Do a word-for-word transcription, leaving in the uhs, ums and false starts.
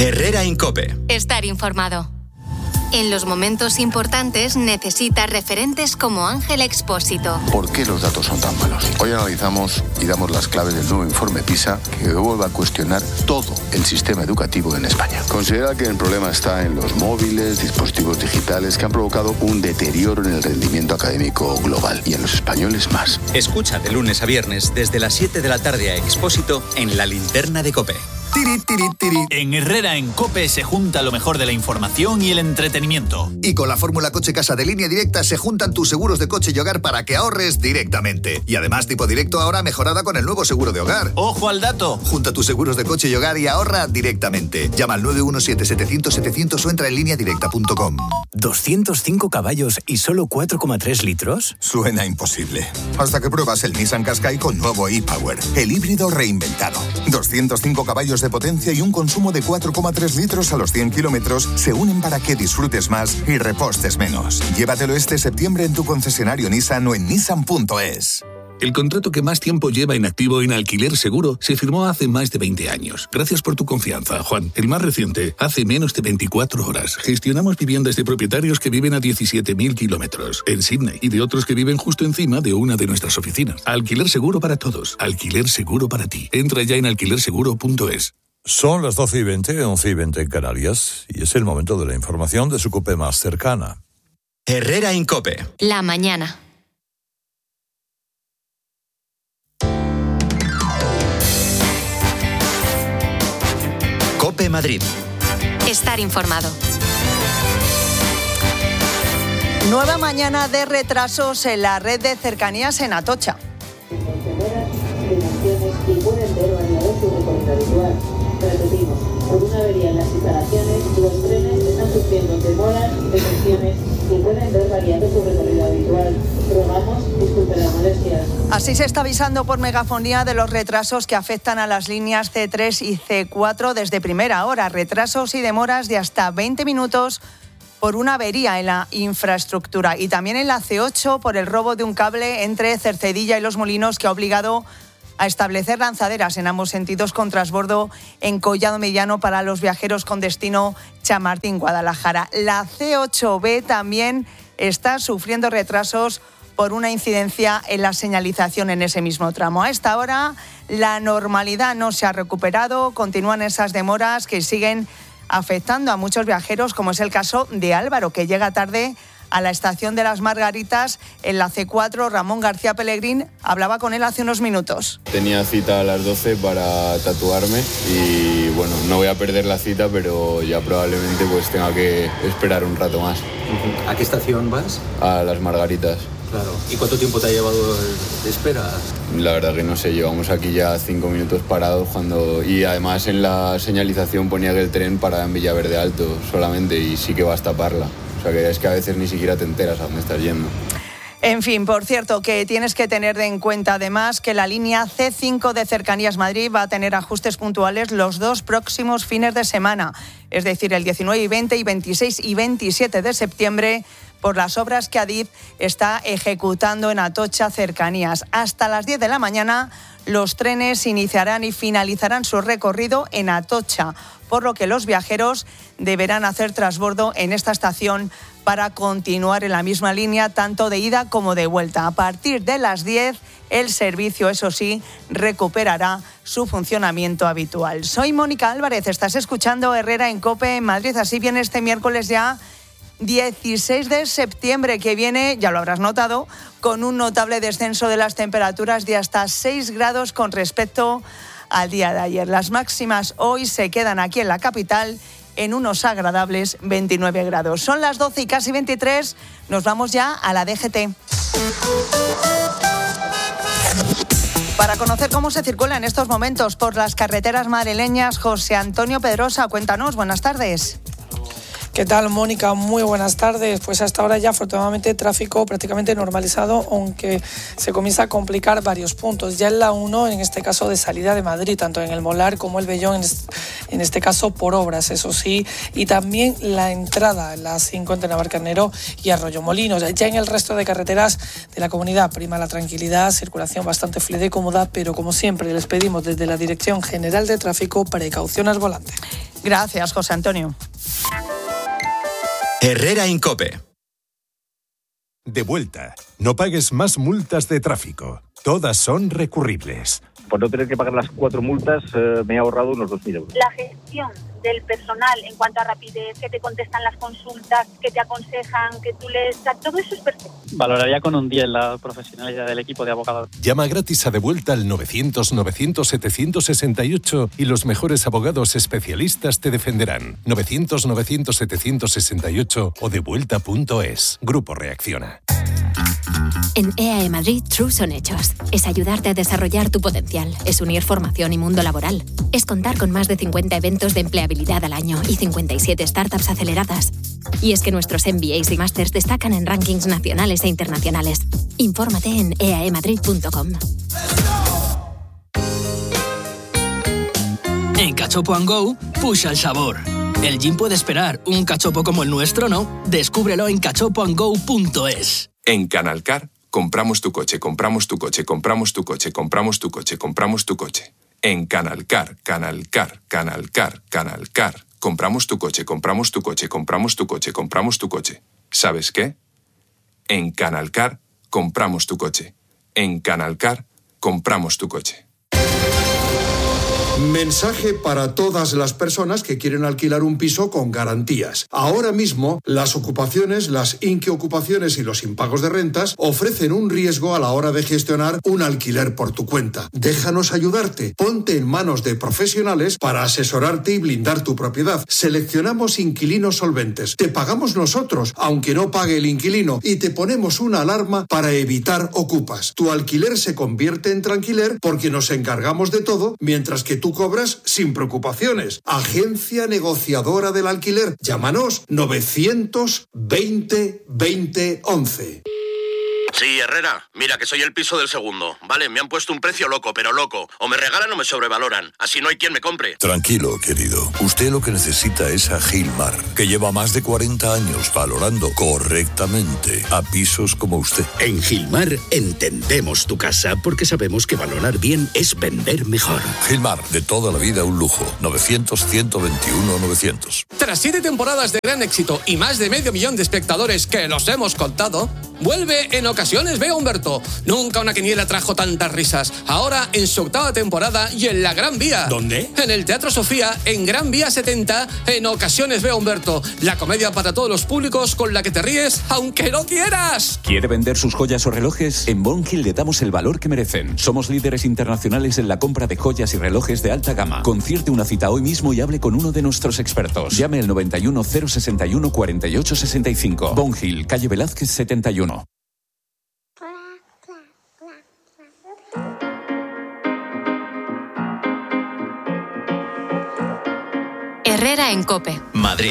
Herrera Incope. Estar informado. En los momentos importantes necesitas referentes como Ángel Expósito. ¿Por qué los datos son tan malos? Hoy analizamos y damos las claves del nuevo informe PISA que vuelve a cuestionar todo el sistema educativo en España. Considera que el problema está en los móviles, dispositivos digitales que han provocado un deterioro en el rendimiento académico global y en los españoles más. Escucha de lunes a viernes desde las siete de la tarde a Expósito en La Linterna de COPE. Tiri, tiri, tiri. En Herrera en COPE se junta lo mejor de la información y el entretenimiento. Y con la fórmula Coche Casa de Línea Directa se juntan tus seguros de coche y hogar para que ahorres directamente. Y además tipo directo ahora mejorada con el nuevo seguro de hogar. ¡Ojo al dato! Junta tus seguros de coche y hogar y ahorra directamente. Llama al nueve uno siete, setecientos, setecientos o entra en línea directa punto com. ¿doscientos cinco caballos y solo cuatro coma tres litros? Suena imposible. Hasta que pruebas el Nissan Qashqai con nuevo e-Power. El híbrido reinventado. doscientos cinco caballos de potencia y un consumo de cuatro coma tres litros a los cien kilómetros se unen para que disfrutes más y repostes menos. Llévatelo este septiembre en tu concesionario Nissan o en nissan punto es. El contrato que más tiempo lleva en activo en Alquiler Seguro se firmó hace más de veinte años. Gracias por tu confianza, Juan. El más reciente, hace menos de veinticuatro horas. Gestionamos viviendas de propietarios que viven a diecisiete mil kilómetros en Sydney y de otros que viven justo encima de una de nuestras oficinas. Alquiler Seguro para todos. Alquiler Seguro para ti. Entra ya en alquiler seguro punto es. Son las doce y veinte, once y veinte en Canarias, y es el momento de la información de su COPE más cercana. Herrera Incope. La mañana. COPE Madrid. Estar informado. Nueva mañana de retrasos en la red de cercanías en Atocha. Y pueden ver variado su recorrido habitual. Repetimos, por una avería en las instalaciones, los trenes están sufriendo demoras, detenciones y pueden ver variando su recorrido habitual. Rogamos disculpen las molestias. Así se está avisando por megafonía de los retrasos que afectan a las líneas ce tres y ce cuatro desde primera hora. Retrasos y demoras de hasta veinte minutos por una avería en la infraestructura. Y también en la ce ocho por el robo de un cable entre Cercedilla y Los Molinos que ha obligado a establecer lanzaderas en ambos sentidos con transbordo en Collado Mediano para los viajeros con destino Chamartín, Guadalajara. La ce ocho be también está sufriendo retrasos por una incidencia en la señalización en ese mismo tramo. A esta hora la normalidad no se ha recuperado, continúan esas demoras que siguen afectando a muchos viajeros, como es el caso de Álvaro, que llega tarde a la estación de Las Margaritas en la ce cuatro. Ramón García Pellegrín hablaba con él hace unos minutos. Tenía cita a las doce para tatuarme y bueno, no voy a perder la cita, pero ya probablemente pues tenga que esperar un rato más. ¿A qué estación vas? A Las Margaritas. Claro. ¿Y cuánto tiempo te ha llevado de espera? La verdad que no sé, llevamos aquí ya cinco minutos parados cuando... Y además en la señalización ponía que el tren para en Villaverde Alto solamente y sí que vas a taparla. O sea que es que a veces ni siquiera te enteras a dónde estás yendo. En fin, por cierto, que tienes que tener en cuenta además que la línea ce cinco de Cercanías Madrid va a tener ajustes puntuales los dos próximos fines de semana, es decir, el diecinueve y veinte y veintiséis y veintisiete de septiembre, por las obras que Adif está ejecutando en Atocha Cercanías. Hasta las diez de la mañana los trenes iniciarán y finalizarán su recorrido en Atocha, por lo que los viajeros deberán hacer transbordo en esta estación para continuar en la misma línea tanto de ida como de vuelta. A partir de las diez, el servicio, eso sí, recuperará su funcionamiento habitual. Soy Mónica Álvarez, estás escuchando Herrera en COPE en Madrid. Así viene este miércoles ya dieciséis de septiembre, que viene, ya lo habrás notado, con un notable descenso de las temperaturas de hasta seis grados con respecto al día de ayer. Las máximas hoy se quedan aquí en la capital en unos agradables veintinueve grados. Son las doce y casi veintitrés, nos vamos ya a la de ge te. Para conocer cómo se circula en estos momentos por las carreteras madrileñas, José Antonio Pedrosa, cuéntanos, buenas tardes. ¿Qué tal, Mónica? Muy buenas tardes. Pues hasta ahora ya afortunadamente tráfico prácticamente normalizado, aunque se comienza a complicar varios puntos. Ya en la uno, en este caso de salida de Madrid, tanto en el Molar como el Bellón, en este caso por obras, eso sí, y también la entrada en la cinco entre Navalcarnero y Arroyo Molinos. Ya en el resto de carreteras de la comunidad prima la tranquilidad, circulación bastante fluida y cómoda, pero como siempre les pedimos desde la Dirección General de Tráfico precaución al volante. Gracias, José Antonio. Herrera Incope. De vuelta. No pagues más multas de tráfico. Todas son recurribles. Por no tener que pagar las cuatro multas, eh, me he ahorrado unos dos mil euros. La gestión del personal en cuanto a rapidez, que te contestan las consultas, que te aconsejan, que tú les... Todo eso es perfecto. Valoraría con un diez la profesionalidad del equipo de abogados. Llama gratis a De Vuelta al novecientos novecientos setecientos sesenta y ocho y los mejores abogados especialistas te defenderán. novecientos novecientos setecientos sesenta y ocho o devuelta punto es. Grupo Reacciona. En E A E Madrid, True son hechos. Es ayudarte a desarrollar tu potencial. Es unir formación y mundo laboral. Es contar con más de cincuenta eventos de empleabilidad al año y cincuenta y siete startups aceleradas. Y es que nuestros M B As y Masters destacan en rankings nacionales e internacionales. Infórmate en e a e madrid punto com. En Cachopo and Go, push el sabor. El gin puede esperar. Un cachopo como el nuestro, ¿no? Descúbrelo en cachopo and go punto es. En Canalcar, compramos tu coche, compramos tu coche, compramos tu coche, compramos tu coche, compramos tu coche. En Canalcar, Canalcar, Canalcar, Canalcar. Compramos tu coche, compramos tu coche, compramos tu coche, compramos tu coche. ¿Sabes qué? En Canalcar, compramos tu coche. En Canalcar, compramos tu coche. Mensaje para todas las personas que quieren alquilar un piso con garantías. Ahora mismo, las ocupaciones, las inquiocupaciones y los impagos de rentas ofrecen un riesgo a la hora de gestionar un alquiler por tu cuenta. Déjanos ayudarte. Ponte en manos de profesionales para asesorarte y blindar tu propiedad. Seleccionamos inquilinos solventes. Te pagamos nosotros, aunque no pague el inquilino, y te ponemos una alarma para evitar ocupas. Tu alquiler se convierte en tranquiler porque nos encargamos de todo, mientras que tú cobras sin preocupaciones. Agencia negociadora del alquiler. Llámanos novecientos veinte veinte once. Sí, Herrera, mira que soy el piso del segundo. Vale, me han puesto un precio loco, pero loco. O me regalan o me sobrevaloran. Así no hay quien me compre. Tranquilo, querido. Usted lo que necesita es a Gilmar, que lleva más de cuarenta años valorando correctamente a pisos como usted. En Gilmar entendemos tu casa porque sabemos que valorar bien es vender mejor. Gilmar, de toda la vida un lujo. novecientos, ciento veintiuno, novecientos. Tras siete temporadas de gran éxito y más de medio millón de espectadores que los hemos contado, vuelve en ocasiones Veo Humberto. Nunca una quiniela trajo tantas risas. Ahora en su octava temporada y en la Gran Vía. ¿Dónde? En el Teatro Sofía, en Gran Vía setenta, en ocasiones Veo Humberto. La comedia para todos los públicos con la que te ríes aunque no quieras. ¿Quiere vender sus joyas o relojes? En Bonhill le damos el valor que merecen. Somos líderes internacionales en la compra de joyas y relojes de alta gama. Concierte una cita hoy mismo y hable con uno de nuestros expertos. Llame al noventa y uno, cero sesenta y uno, cuarenta y ocho sesenta y cinco. Bonhill, calle Velázquez setenta y uno. Herrera en COPE. Madrid.